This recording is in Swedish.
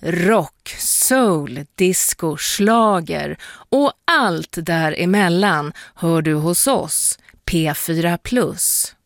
Rock, soul, disco, schlager och allt däremellan hör du hos oss, P4+.